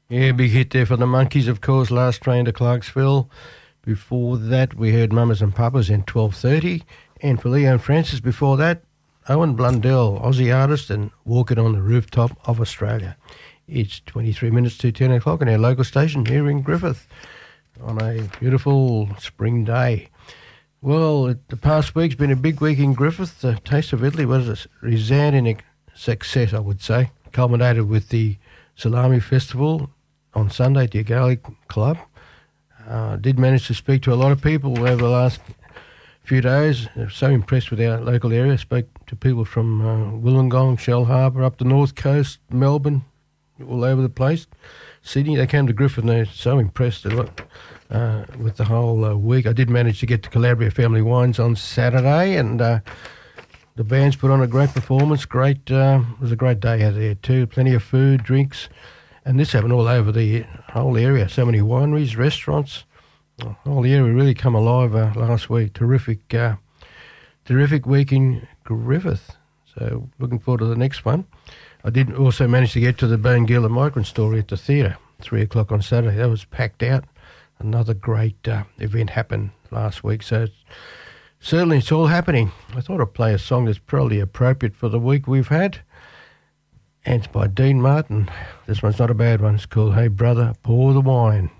Yeah, big hit there for the Monkeys, of course, last train to Clarksville. Before that, we heard Mamas and Papas in 12:30. And for Leo and Francis before that, Owen Blundell, Aussie artist, and Walking on the Rooftop of Australia. It's 23 minutes to 10 o'clock on our local station here in Griffith on a beautiful spring day. Well, the past week's been a big week in Griffith. The Taste of Italy was a resounding success, I would say. Culminated with the Salami Festival on Sunday at the Agali Club. Did manage to speak to a lot of people over the last few days. So impressed with our local area. Spoke to people from Wollongong, Shell Harbour, up the North Coast, Melbourne, all over the place. Sydney, they came to Griffith and they're so impressed with the whole week. I did manage to get to Calabria Family Wines on Saturday, and the bands put on a great performance. It was a great day out there too. Plenty of food, drinks, and this happened all over the whole area. So many wineries, restaurants. The whole area really come alive last week. Terrific week in Griffith. So looking forward to the next one. I did also manage to get to the Bangilla Migrant Story at the theatre, 3 o'clock on Saturday. That was packed out. Another great event happened last week. So certainly it's all happening. I thought I'd play a song that's probably appropriate for the week we've had. And it's by Dean Martin. This one's not a bad one. It's called Hey Brother, Pour the Wine.